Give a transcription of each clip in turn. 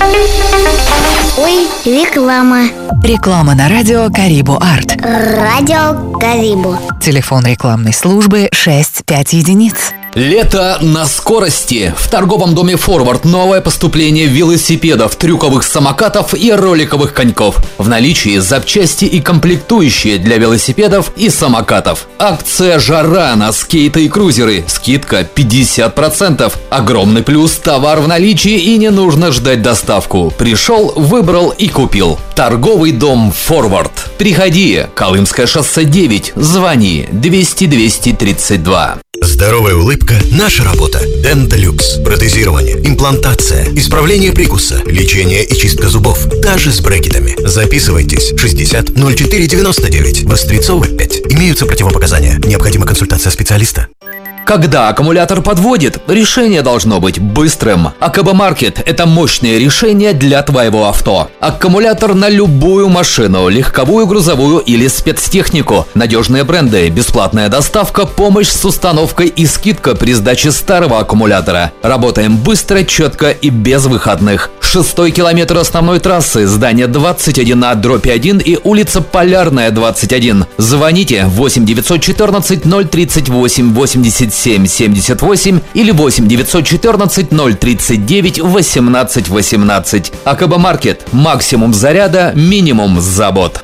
Ой, реклама. Реклама на радио Карибу Арт. Радио Карибу. Телефон рекламной службы 65 единиц. Лето на скорости. В торговом доме «Форвард» новое поступление велосипедов, трюковых самокатов и роликовых коньков. В наличии запчасти и комплектующие для велосипедов и самокатов. Акция «Жара» на скейты и крузеры. Скидка 50%. Огромный плюс – товар в наличии и не нужно ждать доставку. Пришел, выбрал и купил. Торговый дом «Форвард». Приходи. Колымское шоссе 9. Звони 200-232. Здоровая улыбка – наша работа. Денталюкс. Протезирование, имплантация, исправление прикуса, лечение и чистка зубов. Даже с брекетами. Записывайтесь. 60 04 99. Вострецова 5. Имеются противопоказания. Необходима консультация специалиста. Когда аккумулятор подводит, решение должно быть быстрым. АКБ Маркет – это мощное решение для твоего авто. Аккумулятор на любую машину, легковую, грузовую или спецтехнику. Надежные бренды, бесплатная доставка, помощь с установкой и скидка при сдаче старого аккумулятора. Работаем быстро, четко и без выходных. 6-й километр основной трассы, здание 21А/1 и улица Полярная, 21. Звоните 8 914 038 87 78 или 8 914 039 18 18. АКБ Маркет. Максимум заряда, минимум забот.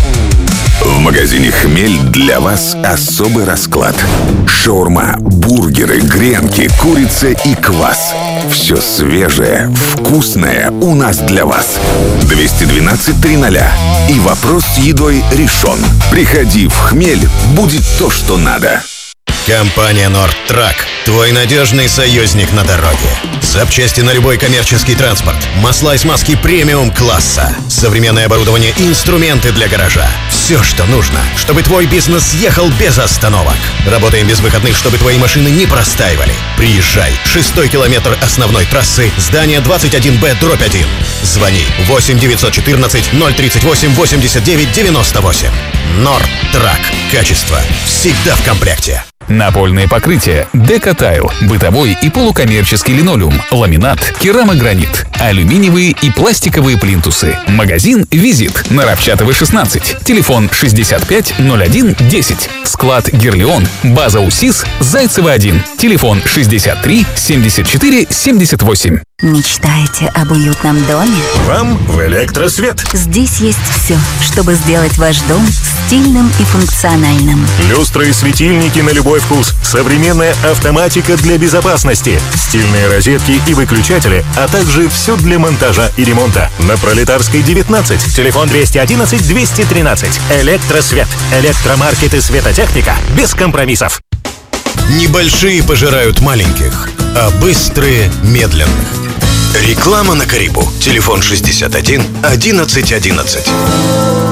В магазине «Хмель» для вас особый расклад. Шаурма, бургеры, гренки, курица и квас. Все свежее, вкусное у нас для вас. 212 300. И вопрос с едой решен. Приходи в «Хмель», будет то, что надо. Компания «Нордтрак» – твой надежный союзник на дороге. Запчасти на любой коммерческий транспорт, масла и смазки премиум-класса, современное оборудование и инструменты для гаража. Все, что нужно, чтобы твой бизнес ехал без остановок. Работаем без выходных, чтобы твои машины не простаивали. Приезжай. 6-й километр основной трассы, здание 21Б/1. Звони 8 914 038 89 98. «Нордтрак». Качество всегда в комплекте. Напольные покрытия, декотайл, бытовой и полукоммерческий линолеум, ламинат, керамогранит, алюминиевые и пластиковые плинтусы. Магазин «Визит» на Равчатова 16. Телефон 65 01 10. Склад «Герлеон», база УСИС, Зайцева 1. Телефон 63 74 78. Мечтаете об уютном доме? Вам в «Электросвет». Здесь есть все, чтобы сделать ваш дом стильным и функциональным. Люстры и светильники на любой вкус, современная автоматика для безопасности, стильные розетки и выключатели, а также все для монтажа и ремонта. На Пролетарской 19. Телефон 211 213. «Электросвет». Электромаркет и светотехника без компромиссов. Небольшие пожирают маленьких, а быстрые – медленных. Реклама на Карибу. Телефон 61 11 11.